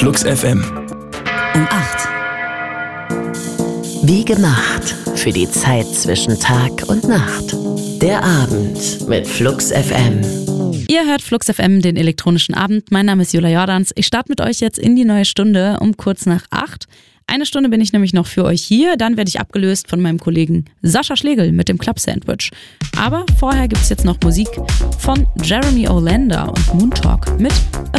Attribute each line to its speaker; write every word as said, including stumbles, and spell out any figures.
Speaker 1: Flux F M.
Speaker 2: Um acht. Wie gemacht für die Zeit zwischen Tag und Nacht. Der Abend mit Flux F M.
Speaker 3: Ihr hört Flux F M, den elektronischen Abend. Mein Name ist Jula Jordans. Ich starte mit euch jetzt in die neue Stunde um kurz nach acht. Eine Stunde bin ich nämlich noch für euch hier. Dann werde ich abgelöst von meinem Kollegen Sascha Schlegel mit dem Club Sandwich. Aber vorher gibt es jetzt noch Musik von Jeremy Olander und Moon Talk mit